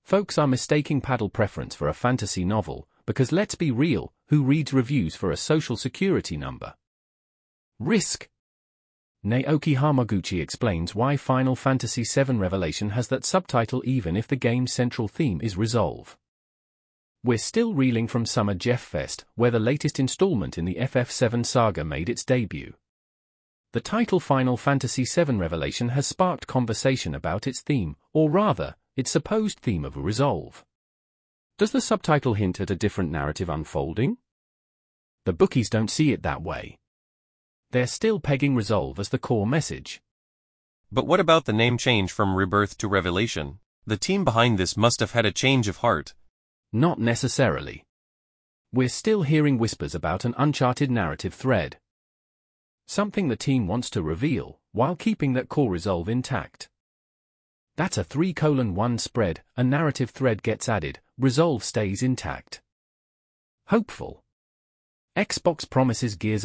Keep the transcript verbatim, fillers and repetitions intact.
Folks are mistaking paddle preference for a fantasy novel, because let's be real, who reads reviews for a social security number? Risk. Naoki Hamaguchi explains why Final Fantasy seven Revelation has that subtitle even if the game's central theme is resolve. We're still reeling from Summer Jeff Fest, where the latest installment in the F F seven saga made its debut. The title Final Fantasy seven Revelation has sparked conversation about its theme, or rather, its supposed theme of resolve. Does the subtitle hint at a different narrative unfolding? The bookies don't see it that way. They're still pegging resolve as the core message. But what about the name change from Rebirth to Revelation? The team behind this must have had a change of heart. Not necessarily. We're still hearing whispers about an uncharted narrative thread. Something the team wants to reveal, while keeping that core resolve intact. That's a three colon one spread, a narrative thread gets added, resolve stays intact. Hopeful. Xbox promises Gears